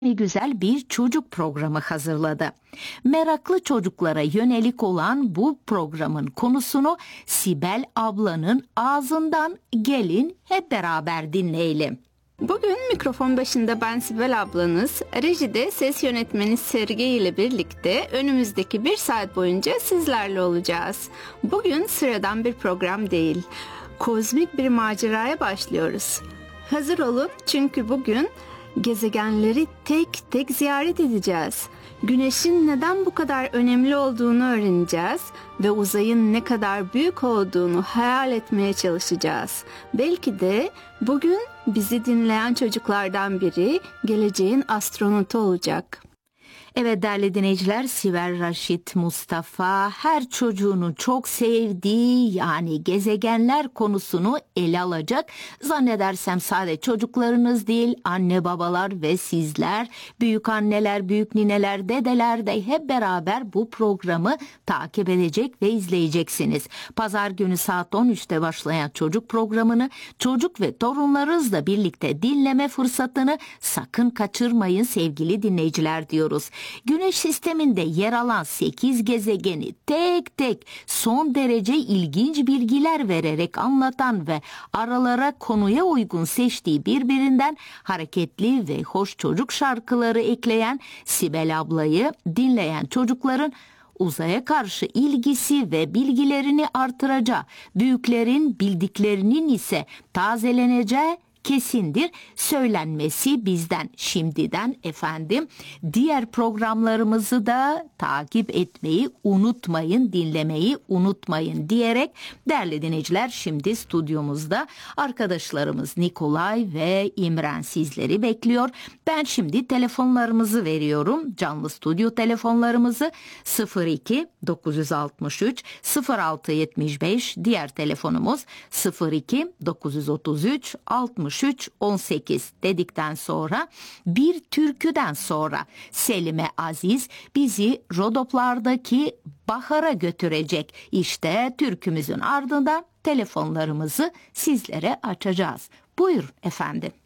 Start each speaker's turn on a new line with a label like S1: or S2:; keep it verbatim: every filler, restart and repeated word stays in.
S1: güzel bir çocuk programı hazırladı. Meraklı çocuklara yönelik olan bu programın konusunu Sibel ablanın ağzından gelin hep beraber dinleyelim.
S2: Bugün mikrofon başında ben Sibel ablanız, rejide ses yönetmeni Serge ile birlikte önümüzdeki bir saat boyunca sizlerle olacağız. Bugün sıradan bir program değil, kozmik bir maceraya başlıyoruz. Hazır olun çünkü bugün gezegenleri tek tek ziyaret edeceğiz. Güneşin neden bu kadar önemli olduğunu öğreneceğiz ve uzayın ne kadar büyük olduğunu hayal etmeye çalışacağız. Belki de bugün bizi dinleyen çocuklardan biri geleceğin astronotu olacak.
S1: Evet değerli dinleyiciler, Sibel Raşit Mustafa her çocuğunu çok sevdiği yani gezegenler konusunu ele alacak. Zannedersem sadece çocuklarınız değil, anne babalar ve sizler, büyük anneler, büyük nineler, dedeler de hep beraber bu programı takip edecek ve izleyeceksiniz. Pazar günü saat on üçte başlayan çocuk programını çocuk ve torunlarınızla birlikte dinleme fırsatını sakın kaçırmayın sevgili dinleyiciler diyoruz. Güneş sisteminde yer alan sekiz gezegeni tek tek son derece ilginç bilgiler vererek anlatan ve aralara konuya uygun seçtiği birbirinden hareketli ve hoş çocuk şarkıları ekleyen Sibel ablayı dinleyen çocukların uzaya karşı ilgisi ve bilgilerini artıracağı, büyüklerin bildiklerinin ise tazeleneceği kesindir. Söylenmesi bizden şimdiden efendim. Diğer programlarımızı da takip etmeyi unutmayın, dinlemeyi unutmayın diyerek değerli dinleyiciler, şimdi stüdyomuzda arkadaşlarımız Nikolay ve İmren sizleri bekliyor. Ben şimdi telefonlarımızı veriyorum. Canlı stüdyo telefonlarımızı sıfır iki dokuz altı üç sıfır altı yetmiş beş, diğer telefonumuz sıfır iki dokuz otuz üç altmış üç on sekiz dedikten sonra bir türküden sonra Selime Aziz bizi Rodoplardaki bahara götürecek. İşte türkümüzün ardından telefonlarımızı sizlere açacağız. Buyurun efendim.